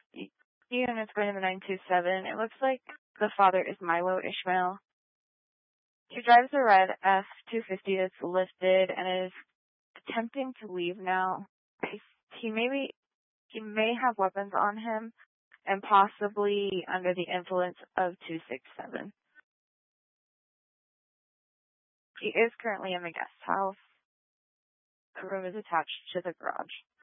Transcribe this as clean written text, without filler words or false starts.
Units going to the 927. It looks like the father is Milo Ishmael. He drives a red F-250 that's lifted and is attempting to leave now. He may have weapons on him and possibly under the influence of 267. He is currently in the guest house. The room is attached to the garage.